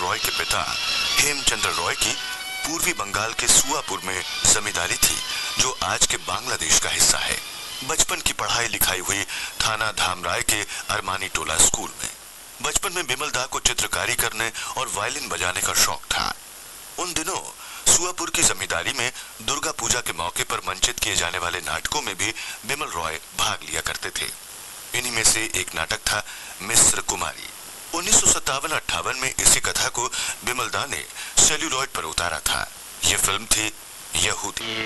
रॉय के पिता हेमचंद्र रॉय की पूर्वी बंगाल के सुआपुर में जमींदारी थी, जो आज के बांग्लादेश का हिस्सा है। बचपन की पढ़ाई लिखाई हुई थाना धामराय के अरमानी टोला स्कूल में। बचपन में बिमल दा को चित्रकारी करने और वायलिन बजाने का शौक था। उन दिनों सुआपुर की जमींदारी में दुर्गा पूजा के मौके पर मंचित किए जाने वाले नाटकों में भी बिमल रॉय भाग लिया करते थे। इन्हीं में से एक नाटक था मिस्र कुमारी। 1957-58 में इसी कथा को बिमल दा ने सेल्यूलॉइड पर उतारा था। यह फिल्म थी यहूदी।